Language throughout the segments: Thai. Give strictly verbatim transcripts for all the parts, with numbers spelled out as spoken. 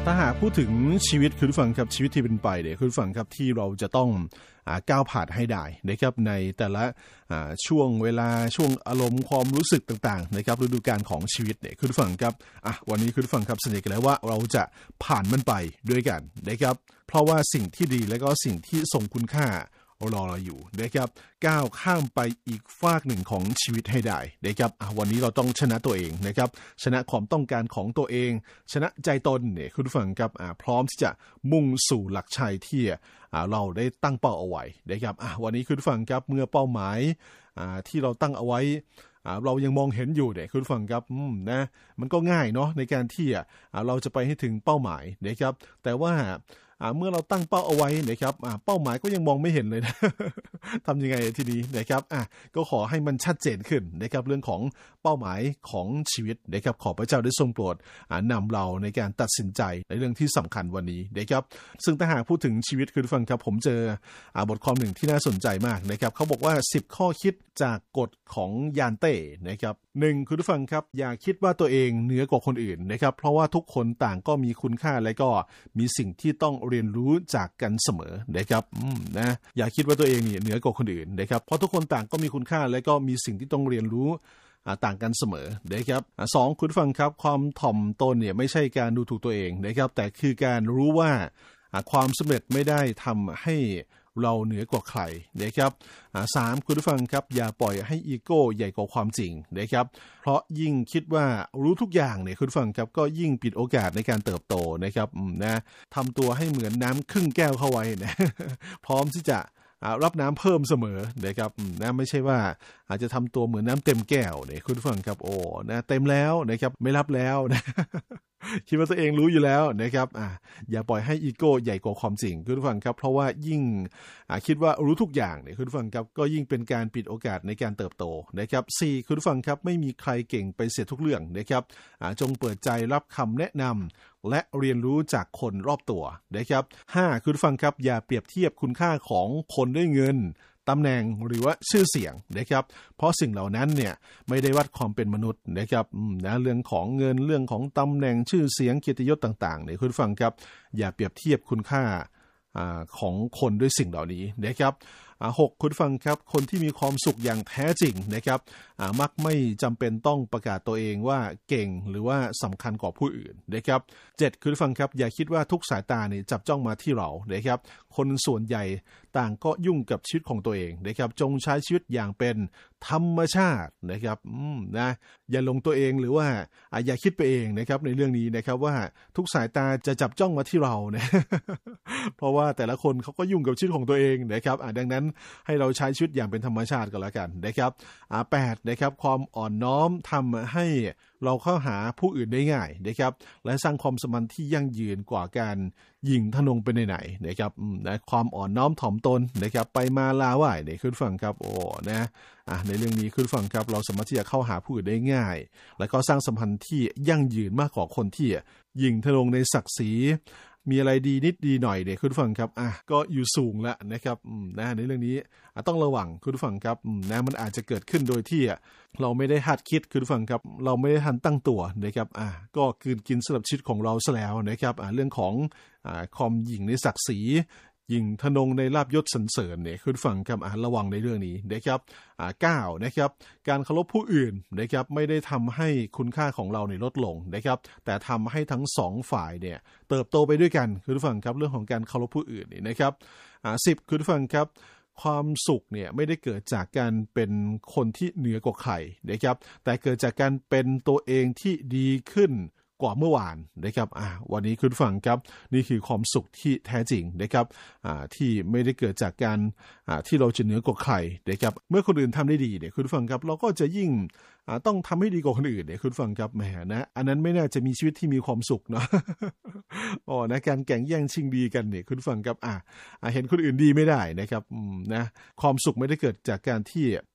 ถ้าหากพูดถึงชีวิตคุณผู้ฟังครับชีวิตที่เป็นไปเนี่ยคุณผู้ฟังครับที่เราจะต้องก้าวผ่านให้ได้นะครับในแต่ละช่วงเวลาช่วงอารมณ์ความรู้สึกต่างๆนะครับฤดูกาลของชีวิตเนี่ยคุณผู้ฟังครับอ่ะวันนี้คุณผู้ฟังครับสัญญากันแล้วว่าเราจะผ่านมันไปด้วยกันนะครับเพราะว่าสิ่งที่ดีและก็สิ่งที่ทรงคุณค่ารอเราอยู่นะครับก้าวข้ามไปอีกฟากหนึ่งของชีวิตให้ได้นะครับวันนี้เราต้องชนะตัวเองนะครับชนะความต้องการของตัวเองชนะใจตนเนี่ยคุณผู้ฟังครับพร้อมที่จะมุ่งสู่หลักชัยที่เราได้ตั้งเป้าเอาไว้นะครับวันนี้คุณผู้ฟังครับเมื่อเป้าหมายที่เราตั้งเอาไว้เรายังมองเห็นอยู่เนี่ยคุณผู้ฟังครับนะมันก็ง่ายเนาะในการที่เราจะไปให้ถึงเป้าหมายนะครับแต่ว่าเมื่อเราตั้งเป้าเอาไว้นะครับเป้าหมายก็ยังมองไม่เห็นเลยนะ ทำยังไงทีนี้นะครับก็ขอให้มันชัดเจนขึ้นนะครับเรื่องของเป้าหมายของชีวิตนะครับขอพระเจ้าได้ทรงโปรดนำเราในการตัดสินใจในเรื่องที่สำคัญวันนี้นะครับซึ่งถ้าหากพูดถึงชีวิตคุณผู้ฟังครับผมเจอบทความหนึ่งที่น่าสนใจมากนะครับเขาบอกว่าสิบข้อคิดจากกฎของยานเต้นะครับหนึ่งคุณผู้ฟังครับอย่าคิดว่าตัวเองเหนือกว่าคนอื่นนะครับเพราะว่าทุกคนต่างก็มีคุณค่าและก็มีสิ่งที่ต้องเรียนรู้จากกันเสมอนะครับนะอย่าคิดว่าตัวเองเหนือกว่าคนอื่นนะครับเพราะทุกคนต่างก็มีคุณค่าและก็มีสิ่งที่ต้องเรียนรู้ต่างกันเสมอนะครับสองคุณผู้ฟังครับความถ่อมตนเนี่ยไม่ใช่การดูถูกตัวเองนะครับแต่คือการรู้ว่าความสำเร็จไม่ได้ทำให้เราเหนือกว่าใครนะครับสามคุณผู้ฟังครับอย่าปล่อยให้อีโก้ใหญ่กว่าความจริงนะครับเพราะยิ่งคิดว่ารู้ทุกอย่างเนี่ยคุณผู้ฟังครับก็ยิ่งปิดโอกาสในการเติบโตนะครับนะทำตัวให้เหมือนน้ำครึ่งแก้วเข้าไว้นะ พร้อมที่จะรับน้ำเพิ่มเสมอนะครับนะไม่ใช่ว่าอาจจะทำตัวเหมือนน้ำเต็มแก้วเนี่ยคุณผู้ฟังครับโอ้นะเต็มแล้วนะครับไม่รับแล้วนะ คิดว่าตัวเองรู้อยู่แล้วนะครับอ่าอย่าปล่อยให้อีโก้ใหญ่กว่าความจริงคุณผู้ฟังครับเพราะว่ายิ่งคิดว่ารู้ทุกอย่างเนี่ยคุณผู้ฟังครับก็ยิ่งเป็นการปิดโอกาสในการเติบโตนะครับสี่คุณผู้ฟังครับไม่มีใครเก่งไปเสียทุกเรื่องนะครับจงเปิดใจรับคำแนะนำและเรียนรู้จากคนรอบตัวนะครับห้าคุณผู้ฟังครับอย่าเปรียบเทียบคุณค่าของคนด้วยเงินตำแหน่งหรือว่าชื่อเสียงนะครับเพราะสิ่งเหล่านั้นเนี่ยไม่ได้วัดความเป็นมนุษย์นะครับนะเรื่องของเงินเรื่องของตำแหน่งชื่อเสียงเกียรติยศต่างๆเนี่ยคุณฟังครับอย่าเปรียบเทียบคุณค่าของคนด้วยสิ่งเหล่านี้นะครับหกคุณฟังครับคนที่มีความสุขอย่างแท้จริงนะครับมักไม่จำเป็นต้องประกาศตัวเองว่าเก่งหรือว่าสำคัญกว่าผู้อื่นนะครับเจ็ดคุณฟังครับอย่าคิดว่าทุกสายตาเนี่ยจับจ้องมาที่เรานะครับคนส่วนใหญ่ต่างก็ยุ่งกับชีวิตของตัวเองนะครับจงใช้ชีวิตอย่างเป็นธรรมชาตินะครับนะอย่าลงตัวเองหรือว่าอย่าคิดไปเองนะครับในเรื่องนี้นะครับว่าทุกสายตาจะจับจ้องมาที่เรานะ เพราะว่าแต่ละคนเขาก็ยุ่งกับชีวิตของตัวเองนะครับดังนั้นให้เราใช้ชีวิตอย่างเป็นธรรมชาติก็แล้วกันนะครับอ่าแปดนะครับความอ่อนน้อมทำให้เราเข้าหาผู้อื่นได้ง่ายนะครับและสร้างความสัมพันธ์ที่ยั่งยืนกว่าการยิงทะนงไปไหนๆนะครับนะความอ่อนน้อมถ่อมตนนะครับไปมาลาไหวเนี่ยคุณฟังครับโอ้นะอ่ะในเรื่องนี้คุณฟังครับเราสามารถที่จะเข้าหาผู้อื่นได้ง่ายและก็สร้างสัมพันธ์ที่ยั่งยืนมากกว่าคนที่ยิงทะนงในศักดิ์ศรีมีอะไรดีนิดดีหน่อยเนี่ยคุณผู้ฟังครับอ่ะก็อยู่สูงแล้วนะครับนะในเรื่องนี้ต้องระวังคุณผู้ฟังครับนะมันอาจจะเกิดขึ้นโดยที่เราไม่ได้หัดคิดคุณผู้ฟังครับเราไม่ได้ทันตั้งตัวนะครับอ่ะก็คืนกินสำหรับชีวิตของเราซะแล้วนะครับอ่ะเรื่องของอ่าความหยิ่งในศักดิ์ศรียิงทะนงในลาภยศสรรเสริญเนี่ยคุณฟังครับอ่ะระวังในเรื่องนี้นะครับอ่าเก้านะครับการเคารพผู้อื่นนะครับไม่ได้ทำให้คุณค่าของเราเนี่ยลดลงนะครับแต่ทำให้ทั้งสองฝ่ายเนี่ยเติบโตไปด้วยกันคุณฟังครับเรื่องของการเคารพผู้อื่นนี่นะครับอ่าสิบคุณฟังครับความสุขเนี่ยไม่ได้เกิดจากการเป็นคนที่เหนือกว่าใครนะครับแต่เกิดจากการเป็นตัวเองที่ดีขึ้นกว่าเมื่อวานนะครับอ่าวันนี้คุณฟังครับนี่คือความสุขที่แท้จริงนะครับอ่าที่ไม่ได้เกิดจากการอ่าที่เราจะเหนือกว่าใครนะครับเมื่อคนอื่นทำได้ดีเนี่ยคุณฟังครับเราก็จะยิ่งอ่าต้องทำให้ดีกว่าคนอื่นเนี่ยคุณฟังครับแหมนะอันนั้นไม่น่าจะมีชีวิตที่มีความสุขเนาะ อ๋อนะการแข่งแย่งชิงดีกันเนี่ยคุณฟังครับอ่าเห็นคนอื่นดีไม่ได้นะครับอืมนะความสุขไม่ได้เกิดจากการที่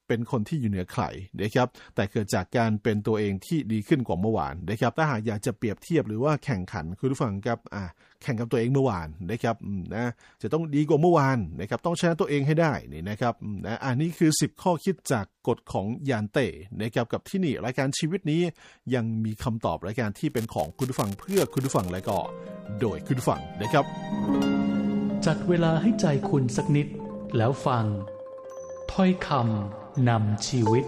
เป็นคนที่อยู่เหนือใครนะครับแต่เกิดจากการเป็นตัวเองที่ดีขึ้นกว่าเมื่อวานนะครับถ้าหากอยากจะเปรียบเทียบหรือว่าแข่งขันคุณผู้ฟังครับอ่าแข่งกับตัวเองเมื่อวานนะครับนะจะต้องดีกว่าเมื่อวานนะครับต้องชนะตัวเองให้ได้นี่นะครับนะอันนี้คือสิบข้อคิดจากกฎของยานเต้นะครับกับที่นี่รายการชีวิตนี้ยังมีคำตอบรายการที่เป็นของคุณผู้ฟังเพื่อคุณผู้ฟังและก็โดยคุณผู้ฟังนะครับจัดเวลาให้ใจคุณสักนิดแล้วฟังถ้อยคำนำชีวิต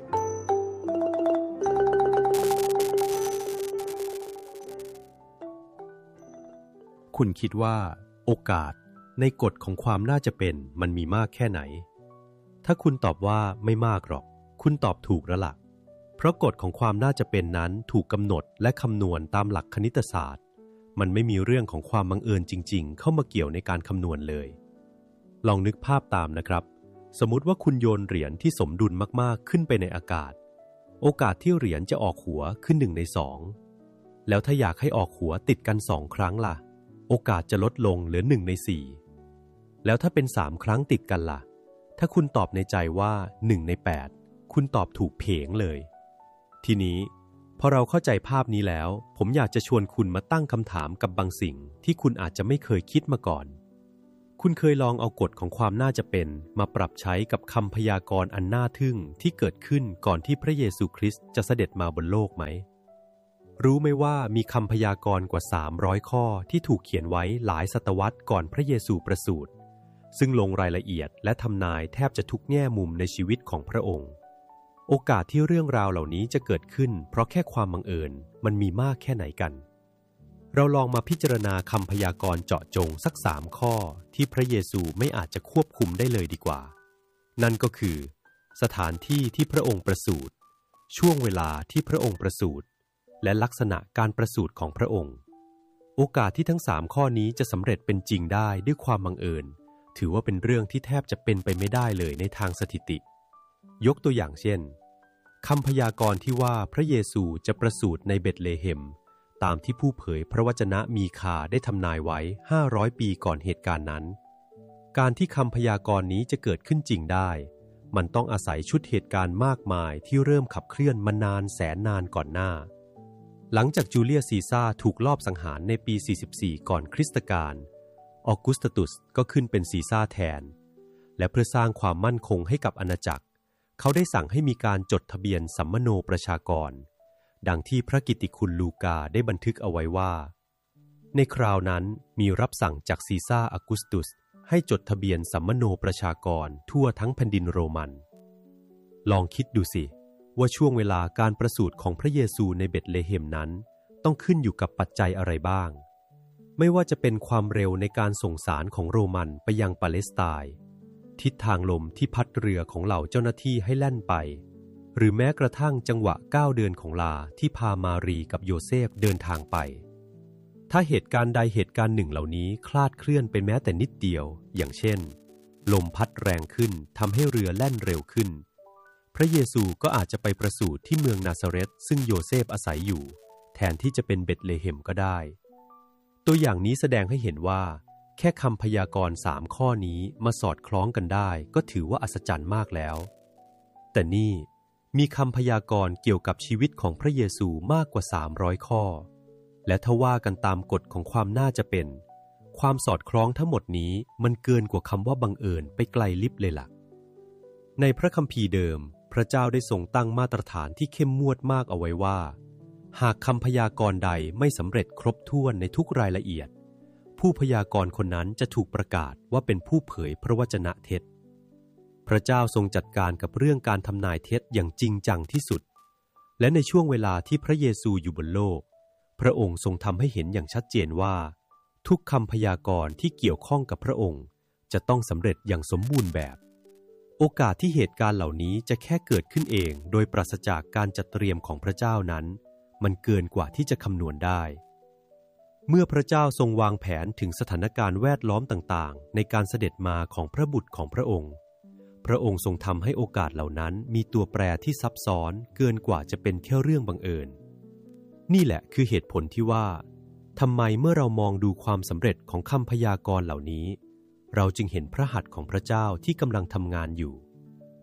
คุณคิดว่าโอกาสในกฎของความน่าจะเป็นมันมีมากแค่ไหนถ้าคุณตอบว่าไม่มากหรอกคุณตอบถูกแล้วล่ะเพราะกฎของความน่าจะเป็นนั้นถูกกำหนดและคำนวณตามหลักคณิตศาสตร์มันไม่มีเรื่องของความบังเอิญจริงๆเข้ามาเกี่ยวในการคำนวณเลยลองนึกภาพตามนะครับสมมุติว่าคุณโยนเหรียญที่สมดุลมากๆขึ้นไปในอากาศโอกาสที่เหรียญจะออกหัวขึ้นหนึ่งในสองแล้วถ้าอยากให้ออกหัวติดกันสองครั้งล่ะโอกาสจะลดลงเหลือหนึ่งในสี่แล้วถ้าเป็นสามครั้งติดกันล่ะถ้าคุณตอบในใจว่าหนึ่งในแปดคุณตอบถูกเพงเลยทีนี้พอเราเข้าใจภาพนี้แล้วผมอยากจะชวนคุณมาตั้งคำถามกับบางสิ่งที่คุณอาจจะไม่เคยคิดมาก่อนคุณเคยลองเอากฎของความน่าจะเป็นมาปรับใช้กับคำพยากรณ์อันน่าทึ่งที่เกิดขึ้นก่อนที่พระเยซูคริสต์จะเสด็จมาบนโลกไหมรู้ไหมว่ามีคำพยากรณ์กว่าสามร้อยข้อที่ถูกเขียนไว้หลายศตวรรษก่อนพระเยซูประสูติซึ่งลงรายละเอียดและทำนายแทบจะทุกแง่มุมในชีวิตของพระองค์โอกาสที่เรื่องราวเหล่านี้จะเกิดขึ้นเพราะแค่ความบังเอิญมันมีมากแค่ไหนกันเราลองมาพิจารณาคำพยากรณ์เจาะจงสักสามข้อที่พระเยซูไม่อาจจะควบคุมได้เลยดีกว่านั่นก็คือสถานที่ที่พระองค์ประสูติช่วงเวลาที่พระองค์ประสูติและลักษณะการประสูติของพระองค์โอกาสที่ทั้งสามข้อนี้จะสำเร็จเป็นจริงได้ด้วยความบังเอิญถือว่าเป็นเรื่องที่แทบจะเป็นไปไม่ได้เลยในทางสถิติยกตัวอย่างเช่นคำพยากรณ์ที่ว่าพระเยซูจะประสูติในเบธเลเฮมตามที่ผู้เผยพระวจนะมีคาได้ทำนายไว้ห้าร้อยปีก่อนเหตุการณ์นั้นการที่คำพยากรณ์นี้จะเกิดขึ้นจริงได้มันต้องอาศัยชุดเหตุการณ์มากมายที่เริ่มขับเคลื่อนมานานแสนนานก่อนหน้าหลังจากจูเลียสซีซ่าถูกลอบสังหารในปีสี่สิบสี่ก่อนคริสตกาลออกุสตุสก็ขึ้นเป็นซีซ่าแทนและเพื่อสร้างความมั่นคงให้กับอาณาจักรเขาได้สั่งให้มีการจดทะเบียนสัมมโนประชากรดังที่พระกิตติคุณลูกาได้บันทึกเอาไว้ว่าในคราวนั้นมีรับสั่งจากซีซ่าออกุสตุสให้จดทะเบียนสัมมโนประชากรทั่วทั้งแผ่นดินโรมันลองคิดดูสิว่าช่วงเวลาการประสูติของพระเยซูในเบธเลเฮมนั้นต้องขึ้นอยู่กับปัจจัยอะไรบ้างไม่ว่าจะเป็นความเร็วในการส่งสารของโรมันไปยังปาเลสไตน์ทิศทางลมที่พัดเรือของเหล่าเจ้าหน้าที่ให้แล่นไปหรือแม้กระทั่งจังหวะเก้าเดือนของลาที่พามารีกับโยเซฟเดินทางไปถ้าเหตุการณ์ใดเหตุการณ์หนึ่งเหล่านี้คลาดเคลื่อนไปแม้แต่นิดเดียวอย่างเช่นลมพัดแรงขึ้นทำให้เรือแล่นเร็วขึ้นพระเยซูก็อาจจะไปประสูติที่เมืองนาซาเรตซึ่งโยเซฟอาศัยอยู่แทนที่จะเป็นเบธเลเฮมก็ได้ตัวอย่างนี้แสดงให้เห็นว่าแค่คำพยากรณ์สามข้อนี้มาสอดคล้องกันได้ก็ถือว่าอัศจรรย์มากแล้วแต่นี่มีคำพยากรณ์เกี่ยวกับชีวิตของพระเยซูมากกว่าสามร้อยข้อและถ้าว่ากันตามกฎของความน่าจะเป็นความสอดคล้องทั้งหมดนี้มันเกินกว่าคำว่าบังเอิญไปไกลลิบเลยล่ะในพระคัมภีร์เดิมพระเจ้าได้ทรงตั้งมาตรฐานที่เข้มงวดมากเอาไว้ว่าหากคำพยากรณ์ใดไม่สำเร็จครบถ้วนในทุกรายละเอียดผู้พยากรณ์คนนั้นจะถูกประกาศว่าเป็นผู้เผยพระวจนะเท็จพระเจ้าทรงจัดการกับเรื่องการทำนายเท็จอย่างจริงจังที่สุดและในช่วงเวลาที่พระเยซูอยู่บนโลกพระองค์ทรงทำให้เห็นอย่างชัดเจนว่าทุกคำพยากรณ์ที่เกี่ยวข้องกับพระองค์จะต้องสำเร็จอย่างสมบูรณ์แบบโอกาสที่เหตุการณ์เหล่านี้จะแค่เกิดขึ้นเองโดยปราศจากการจัดเตรียมของพระเจ้านั้นมันเกินกว่าที่จะคำนวณได้เมื่อพระเจ้าทรงวางแผนถึงสถานการณ์แวดล้อมต่างๆในการเสด็จมาของพระบุตรของพระองค์พระองค์ทรงทำให้โอกาสเหล่านั้นมีตัวแปรที่ซับซ้อนเกินกว่าจะเป็นแค่เรื่องบังเอิญนี่แหละคือเหตุผลที่ว่าทำไมเมื่อเรามองดูความสำเร็จของคำพยากรณ์เหล่านี้เราจึงเห็นพระหัตถ์ของพระเจ้าที่กำลังทำงานอยู่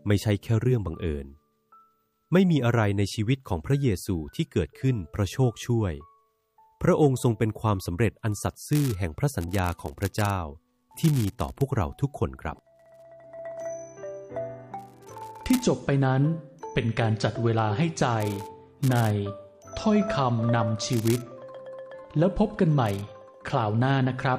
ไม่ใช่แค่เรื่องบังเอิญไม่มีอะไรในชีวิตของพระเยซูที่เกิดขึ้นเพราะโชคช่วยพระองค์ทรงเป็นความสำเร็จอันสัตย์ซื่อแห่งพระสัญญาของพระเจ้าที่มีต่อพวกเราทุกคนครับที่จบไปนั้นเป็นการจัดเวลาให้ใจในถ้อยคำนำชีวิตแล้วพบกันใหม่คราวหน้านะครับ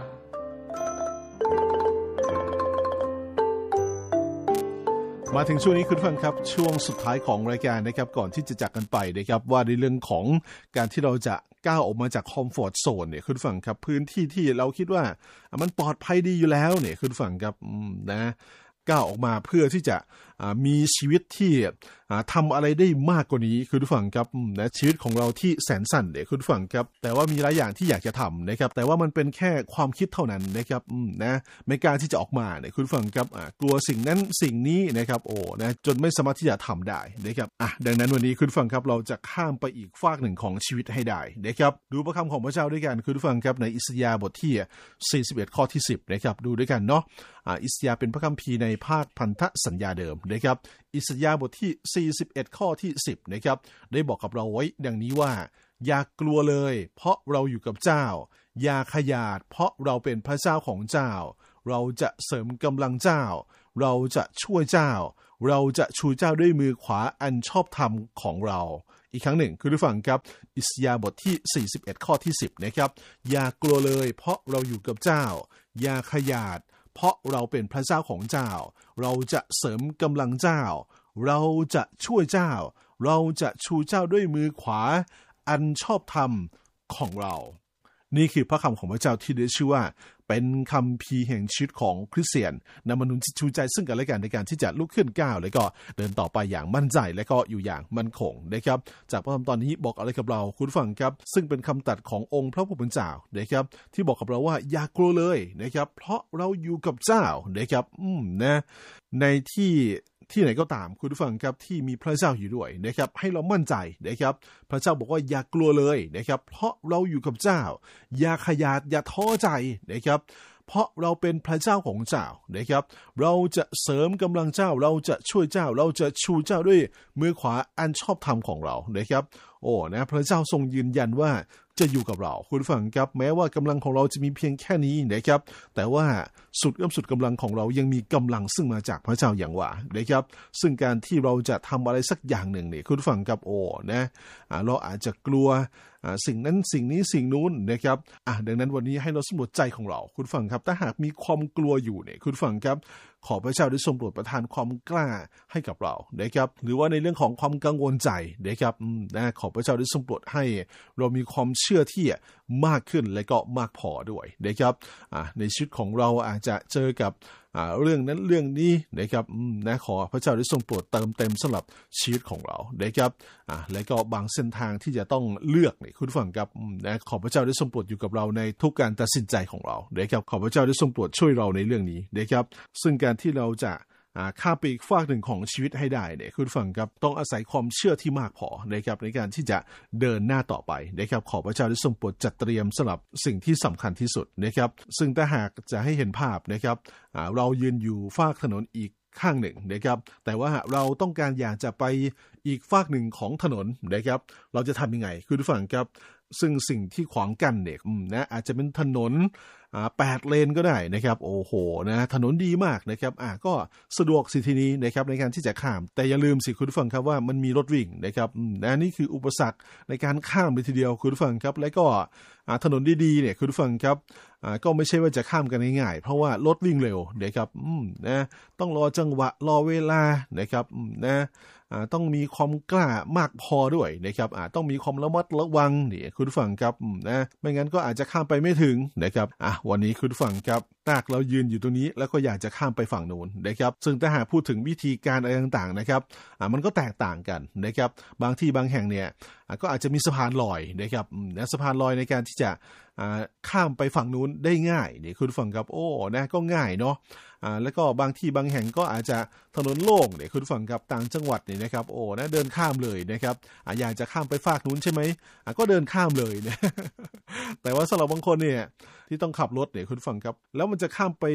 มาถึงช่วงนี้คุณผู้ฟังครับช่วงสุดท้ายของรายการนะครับก่อนที่จะจากกันไปนะครับว่าในเรื่องของการที่เราจะก้าวออกมาจากคอมฟอร์ตโซนเนี่ยคุณผู้ฟังครับพื้นที่ที่เราคิดว่ามันปลอดภัยดีอยู่แล้วเนี่ยคุณผู้ฟังครับนะก้าวออกมาเพื่อที่จะมีชีวิตที่ทำอะไรได้มากกว่านี้คุณผู้ฟังครับนะชีวิตของเราที่แสนสั้นเนี่ยคุณผู้ฟังครับแต่ว่ามีหลายอย่างที่อยากจะทำนะครับแต่ว่ามันเป็นแค่ความคิดเท่านั้นนะครับนะไม่กล้าที่จะออกมาเนี่ยคุณผู้ฟังครับกลัวสิ่งนั้นสิ่งนี้นะครับโอ้นะจนไม่สามารถที่จะทำได้นะครับอ่ะดังนั้นวันนี้คุณผู้ฟังครับเราจะข้ามไปอีกฟากหนึ่งของชีวิตให้ได้นะครับดูพระคำของพระเจ้าด้วยกันคุณผู้ฟังครับในอิสยาห์บทที่สี่สิบเอ็ดข้อที่สิบนะครับดูด้วยกันเนาะอ่าอิสยาห์เป็นพระคัมภีร์ในภาคพันธสัญญาเดิมนะครับอิสยาห์บทที่สี่สิบเอ็ดข้อที่สิบนะครับได้บอกกับเราไว้ดังนี้ว่าอย่ากลัวเลยเพราะเราอยู่กับเจ้าอย่าขยาดเพราะเราเป็นพระเจ้าของเจ้าเราจะเสริมกำลังเจ้าเราจะช่วยเจ้าเราจะชูเจ้าด้วยมือขวาอันชอบธรรมของเราอีกครั้งหนึ่งคุณผู้ฟังครับอิสยาห์บทที่สี่สิบเอ็ดข้อที่สิบนะครับอย่ากลัวเลยเพราะเราอยู่กับเจ้าอย่าขยาดเพราะเราเป็นพระเจ้าของเจ้าเราจะเสริมกำลังเจ้าเราจะช่วยเจ้าเราจะชูเจ้าด้วยมือขวาอันชอบธรรมของเรานี่คือพระคำของพระเจ้าที่ได้ชื่อว่าเป็นคัมภีร์แห่งชีวิตของคริสเตียนนำมาหนุนชูใจซึ่งกันและกันในการที่จะลุกขึ้นก้าวและก็เดินต่อไปอย่างมั่นใจและก็อยู่อย่างมั่นคงนะครับจากพระคำตอนนี้บอกอะไรกับเราคุณฟังครับซึ่งเป็นคำตัดขององค์พระผู้เป็นเจ้านะครับที่บอกกับเราว่าอย่ากลัวเลยนะครับเพราะเราอยู่กับเจ้านะครับอืมนะในที่ที่ไหนก็ตามคุณผู้ฟังครับที่มีพระเจ้าอยู่ด้วยนะครับให้เรามั่นใจนะครับพระเจ้าบอกว่าอย่ากลัวเลยนะครับเพราะเราอยู่กับเจ้าอย่าขยาดอย่าท้อใจนะครับเพราะเราเป็นพระเจ้าของเจ้านะครับเราจะเสริมกำลังเจ้าเราจะช่วยเจ้าเราจะชูเจ้าด้วยมือขวาอันชอบธรรมของเรานะครับโอ้นะพระเจ้าทรงยืนยันว่าจะอยู่กับเราคุณฟังครับแม้ว่ากำลังของเราจะมีเพียงแค่นี้นะครับแต่ว่าสุดเอื้อมสุดกำลังของเรายังมีกำลังซึ่งมาจากพระเจ้าอย่างว่านะครับซึ่งการที่เราจะทำอะไรสักอย่างหนึ่งเนี่ยคุณฟังครับโอ้นะเราอาจจะกลัวสิ่งนั้นสิ่งนี้สิ่งนู้นนะครับอ่ะดังนั้นวันนี้ให้เราสำรวจใจของเราคุณฟังครับถ้าหากมีความกลัวอยู่เนี่ยคุณฟังครับขอพระเจ้าได้ทรงโปรดประทานความกล้าให้กับเรานะครับหรือว่าในเรื่องของความกังวลใจนะครับนะขอพระเจ้าได้ทรงโปรดให้เรามีความเชื่อที่มากขึ้นและก็มากพอด้วยนะครับอ่ะในชีวิตของเราอาจจะเจอกับเรื่องนั้นเรื่องนี้นะครับนะขอพระเจ้าได้ทรงโปรดเติมเต็มสำหรับชีวิตของเรานะครับอ่ะและก็บางเส้นทางที่จะต้องเลือกเนี่ยคุณฟังครับนะขอพระเจ้าได้ทรงโปรดอยู่กับเราในทุกการตัดสินใจของเรานะครับขอพระเจ้าได้ทรงโปรดช่วยเราในเรื่องนี้นะครับซึ่งการที่เราจะข้ามไปอีกฟากหนึ่งของชีวิตให้ได้เนี่ยคุณฟังครับต้องอาศัยความเชื่อที่มากพอนะครับในการที่จะเดินหน้าต่อไปนะครับขอพระเจ้าได้ทรงโปรดจัดเตรียมสำหรับสิ่งที่สำคัญที่สุดนะครับซึ่งถ้าหากจะให้เห็นภาพนะครับเรายืนอยู่ฟากถนนอีกข้างหนึ่งนะครับแต่ว่าเราต้องการอยากจะไปอีกฟากหนึ่งของถนนนะครับเราจะทำยังไงคุณฟังครับซึ่งสิ่งที่ขวางกั้นเนี่ยนะอาจจะเป็นถนนอ่าแปดเลนก็ได้นะครับโอ้โหนะถนนดีมากนะครับอ่าก็สะดวกสิทีนี้นะครับในการที่จะข้ามแต่อย่าลืมสิคุณผู้ฟังครับว่ามันมีรถวิ่งนะครับนะนี่คืออุปสรรคในการข้ามเลยทีเดียวคุณผู้ฟังครับและก็อ่าถนนดีๆเนี่ยคุณผู้ฟังครับอ่าก็ไม่ใช่ว่าจะข้ามกันง่ายๆเพราะว่ารถวิ่งเร็วนะครับอืมนะต้องรอจังหวะรอเวลานะครับอืมนะอ่าต้องมีความกล้ามากพอด้วยนะครับอ่าต้องมีความระมัดระวังนี่คุณผู้ฟังครับนะไม่งั้นก็อาจจะข้ามไปไม่ถึงนะครับอ่ะวันนี้คุณผู้ฟังครับถ้าเรายืนอยู่ตรงนี้แล้วก็อยากจะข้ามไปฝั่งนู้นนะครับซึ่งถ้าหากพูดถึงวิธีการอะไรต่างๆนะครับอ่ามันก็แตกต่างกันนะครับบางที่บางแห่งเนี่ยอ่าก็อาจจะมีสะพานลอยนะครับนะสะพานลอยในการที่จะอ่าข้ามไปฝั่งนู้นได้ง่ายนี่คุณผู้ฟังครับโอ้นะก็ง่ายเนาะอ่าแล้วก็บางที่บางแห่งก็อาจจะถนนโล่งเนี่ยคุณผู้ฟังครับต่างจังหวัดนี่นะครับโอ้นะเดินข้ามเลยนะครับอ่าอยากจะข้ามไปฝากนู้นใช่ไหมอ่าก็เดินข้ามเลยนะ แต่ว่าสำหรับบางคนเนี่ยที่ต้องขับรถเนี่ยคุณผู้ฟังครับแล้วมันจะข้ามไป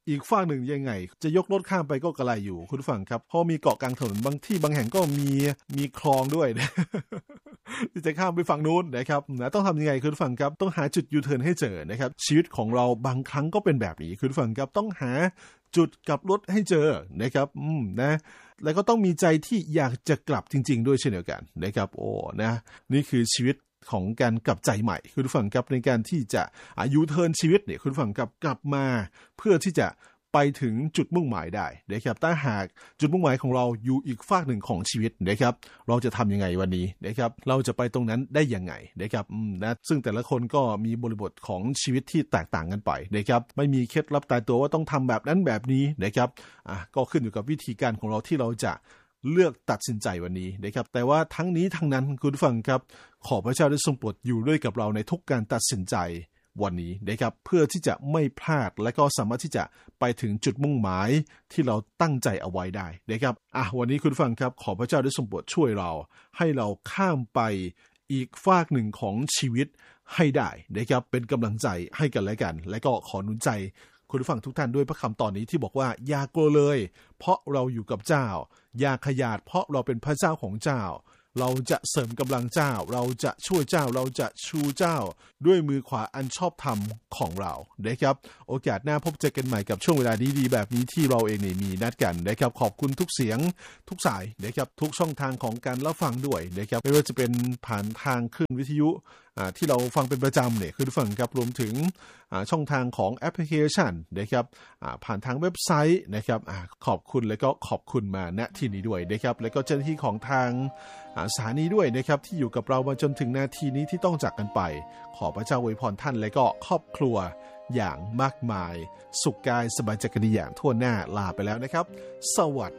อีกฝั่งหนึ่งยังไงจะยกรถข้ามไปก็กระไรอยู่คุณผู้ฟังครับเพราะมีเกาะกลางถนนบางที่บางแห่งก็มีมีคลองด้วยนะ ที่จะข้ามไปฝั่งนู้นนะครับนะต้องทำยังไงคุณผู้ฟังครับต้องหาจุดยูเทิร์นให้เจอนะครับชีวิตของเราบางครั้งก็เป็นแบบนี้คุณผู้ฟังครับต้องหาจุดกลับรถให้เจอนะครับอืมนะแล้วก็ต้องมีใจที่อยากจะกลับจริงๆด้วยเช่นเดียวกันนะครับโอ้นะนี่คือชีวิตของการกลับใจใหม่คุณผู้ฟังครับในการที่จะยูเทิร์นชีวิตเนี่ยคุณผู้ฟังครับกลับมาเพื่อที่จะไปถึงจุดมุ่งหมายได้นะครับถ้าหากจุดมุ่งหมายของเราอยู่อีกฝากหนึ่งของชีวิตนะครับเราจะทำยังไงวันนี้นะครับเราจะไปตรงนั้นได้ยังไงนะครับนะซึ่งแต่ละคนก็มีบริบทของชีวิตที่แตกต่างกันไปนะครับไม่มีเคล็ดลับตายตัวว่าต้องทำแบบนั้นแบบนี้นะครับอ่ะก็ขึ้นอยู่กับวิธีการของเราที่เราจะเลือกตัดสินใจวันนี้นะครับแต่ว่าทั้งนี้ทั้งนั้นคุณผู้ฟังครับขอพระเจ้าได้ทรงโปรดอยู่ด้วยกับเราในทุกการตัดสินใจวันนี้นะครับเพื่อที่จะไม่พลาดและก็สามารถที่จะไปถึงจุดมุ่งหมายที่เราตั้งใจเอาไว้ได้นะครับอ่ะวันนี้คุณฟังครับขอพระเจ้าได้ทรงโปรดช่วยเราให้เราข้ามไปอีกฟากหนึ่งของชีวิตให้ได้นะครับเป็นกำลังใจให้กันและกันและก็ขอหนุนใจคุณผู้ฟังทุกท่านด้วยพระคำตอนนี้ที่บอกว่าอย่ากลัวเลยเพราะเราอยู่กับเจ้าอย่าขยาดเพราะเราเป็นพระเจ้าของเจ้าเราจะเสริมกำลังเจ้าเราจะช่วยเจ้าเราจะชูเจ้าด้วยมือขวาอันชอบธรรมของเรานะครับโอกาสหน้าพบเจอกันใหม่กับช่วงเวลาดีๆแบบนี้ที่เราเองนี่มีนัดกันนะครับขอบคุณทุกเสียงทุกสายนะครับทุกช่องทางของการรับฟังด้วยนะครับไม่ว่าจะเป็นผ่านทางคลื่นวิทยุที่เราฟังเป็นประจำเนี่ยคือฟังครับรวมถึงช่องทางของแอปพลิเคชันนะครับผ่านทางเว็บไซต์นะครับขอบคุณและก็ขอบคุณมาณที่นี้ด้วยนะครับและก็เจ้าหน้าที่ของทางสถานีด้วยนะครับที่อยู่กับเรามาจนถึงนาทีนี้ที่ต้องจากกันไปขอพระเจ้าอวยพรท่านและก็ครอบครัวอย่างมากมายสุขกายสบายใจกันอย่างทั่วหน้าลาไปแล้วนะครับสวัส